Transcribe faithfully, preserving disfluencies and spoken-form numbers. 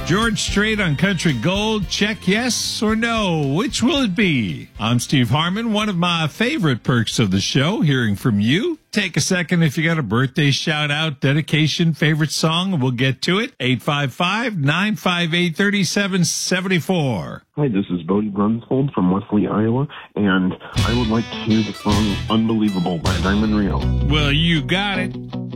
George Strait on Country Gold. Check yes or no. Which will it be? I'm Steve Harmon. One of my favorite perks of the show, hearing from you. Take a second if you got a birthday shout out, dedication, favorite song, and we'll get to it. eight five five, nine five eight, three seven seven four. Hi, this is Bodie Grunsfold from Wesley, Iowa, and I would like to hear the song Unbelievable by Diamond Rio. Well, you got it.